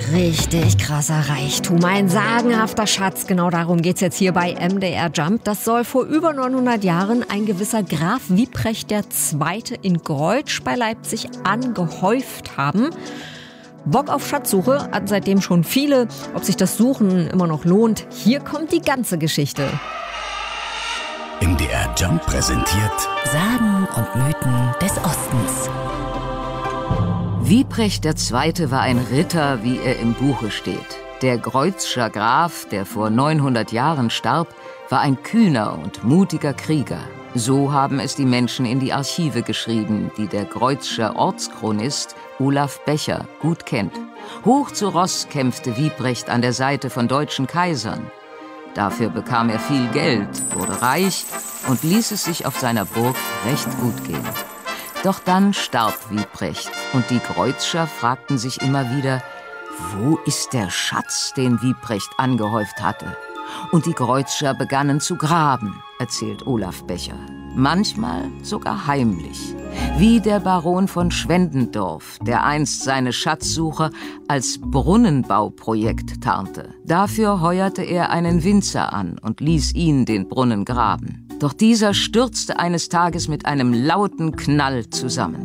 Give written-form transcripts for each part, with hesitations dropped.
Richtig krasser Reichtum, ein sagenhafter Schatz. Genau darum geht's jetzt hier bei MDR Jump. Das soll vor über 900 Jahren ein gewisser Graf Wieprecht II. In Greutsch bei Leipzig angehäuft haben. Bock auf Schatzsuche hatten seitdem schon viele. Ob sich das Suchen immer noch lohnt, hier kommt die ganze Geschichte. MDR Jump präsentiert Sagen und Mythen des Ostens. Wieprecht II. War ein Ritter, wie er im Buche steht. Der Greutzscher Graf, der vor 900 Jahren starb, war ein kühner und mutiger Krieger. So haben es die Menschen in die Archive geschrieben, die der Greutzscher Ortschronist Olaf Becher gut kennt. Hoch zu Ross kämpfte Wieprecht an der Seite von deutschen Kaisern. Dafür bekam er viel Geld, wurde reich und ließ es sich auf seiner Burg recht gut gehen. Doch dann starb Wieprecht und die Greutzscher fragten sich immer wieder, wo ist der Schatz, den Wieprecht angehäuft hatte? Und die Greutzscher begannen zu graben, erzählt Olaf Becher. Manchmal sogar heimlich. Wie der Baron von Schwendendorf, der einst seine Schatzsuche als Brunnenbauprojekt tarnte. Dafür heuerte er einen Winzer an und ließ ihn den Brunnen graben. Doch dieser stürzte eines Tages mit einem lauten Knall zusammen.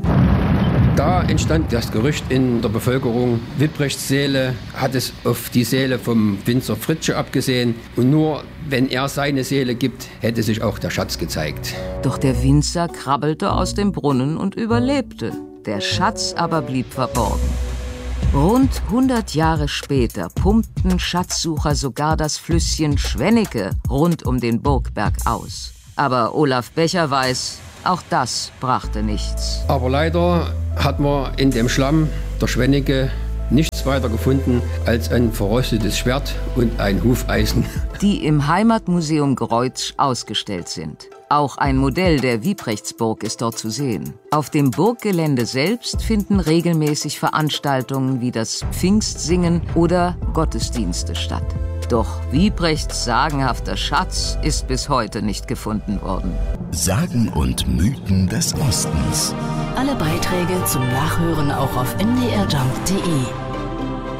Da entstand das Gerücht in der Bevölkerung, Wieprechts Seele hat es auf die Seele vom Winzer Fritzsche abgesehen. Und nur wenn er seine Seele gibt, hätte sich auch der Schatz gezeigt. Doch der Winzer krabbelte aus dem Brunnen und überlebte. Der Schatz aber blieb verborgen. Rund 100 Jahre später pumpten Schatzsucher sogar das Flüsschen Schwennecke rund um den Burgberg aus. Aber Olaf Becher weiß, auch das brachte nichts. Aber leider hat man in dem Schlamm der Schwennecke nichts weiter gefunden als ein verrostetes Schwert und ein Hufeisen. Die im Heimatmuseum Greutsch ausgestellt sind. Auch ein Modell der Wieprechtsburg ist dort zu sehen. Auf dem Burggelände selbst finden regelmäßig Veranstaltungen wie das Pfingstsingen oder Gottesdienste statt. Doch Wieprechts sagenhafter Schatz ist bis heute nicht gefunden worden. Sagen und Mythen des Ostens. Alle Beiträge zum Nachhören auch auf mdrjump.de.